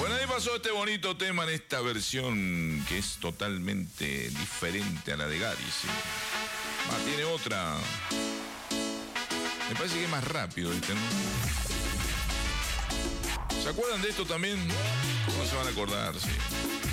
Bueno, ahí pasó este bonito tema en esta versión que es totalmente diferente a la de Gary, ¿sí? Tiene otra. Me parece que es más rápido este, ¿no? ¿Se acuerdan de esto también? No se van a acordar, sí.